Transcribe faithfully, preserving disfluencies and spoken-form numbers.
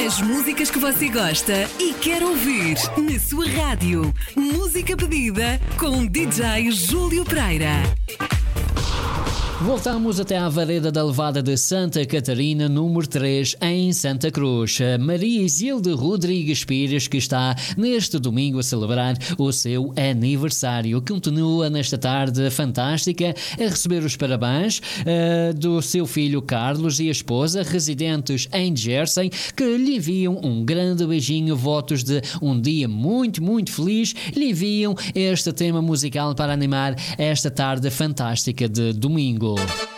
As músicas que você gosta e quer ouvir na sua rádio. Música pedida com D J Júlio Pereira. Voltamos até à Vareda da Levada de Santa Catarina, número três, em Santa Cruz. Maria Isilde Rodrigues Pires, que está neste domingo a celebrar o seu aniversário. Continua nesta tarde fantástica a receber os parabéns uh, do seu filho Carlos e a esposa, residentes em Jersey, que lhe enviam um grande beijinho, votos de um dia muito, muito feliz. Lhe enviam este tema musical para animar esta tarde fantástica de domingo.